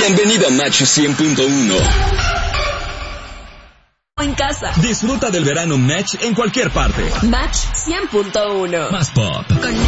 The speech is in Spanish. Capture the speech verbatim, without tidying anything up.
Bienvenido a Match cien punto uno. En casa. Disfruta del verano Match en cualquier parte. Match cien punto uno. Más pop. Con